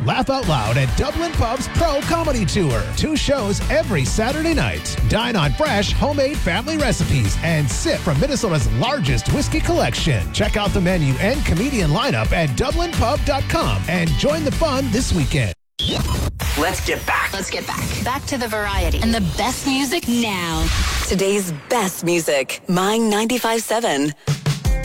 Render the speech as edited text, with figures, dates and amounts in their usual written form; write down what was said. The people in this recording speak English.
Laugh Out Loud at Dublin Pub's Pro Comedy Tour. 2 shows every Saturday night. Dine on fresh, homemade family recipes and sip from Minnesota's largest whiskey collection. Check out the menu and comedian lineup at DublinPub.com and join the fun this weekend. Let's get back. Back to the variety. And the best music now. Today's best music. Mine 95.7.